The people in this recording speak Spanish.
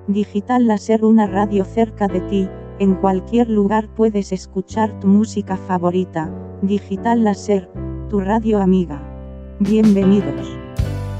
Digital Láser, una radio cerca de ti, en cualquier lugar puedes escuchar tu música favorita. Digital Láser, tu radio amiga. Bienvenidos.